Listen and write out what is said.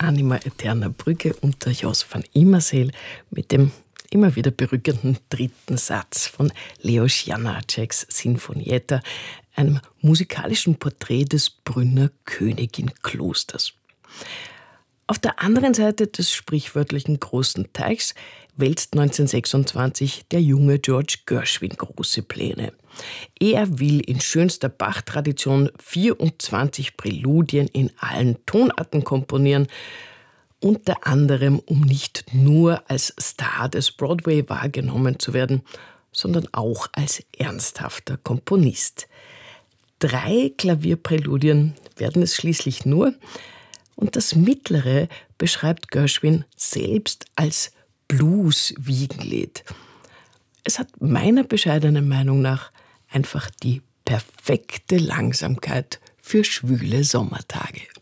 Anima Eterna Brücke unter Jos van Immerseel mit dem immer wieder berückenden dritten Satz von Leos Janáčeks Sinfonietta, einem musikalischen Porträt des Brünner Königin-Klosters. Auf der anderen Seite des sprichwörtlichen großen Teichs wälzt 1926 der junge George Gershwin große Pläne. Er will in schönster Bach-Tradition 24 Präludien in allen Tonarten komponieren, unter anderem, um nicht nur als Star des Broadway wahrgenommen zu werden, sondern auch als ernsthafter Komponist. 3 Klavierpräludien werden es schließlich nur, und das mittlere beschreibt Gershwin selbst als Blues-Wiegenlied. Es hat meiner bescheidenen Meinung nach einfach die perfekte Langsamkeit für schwüle Sommertage.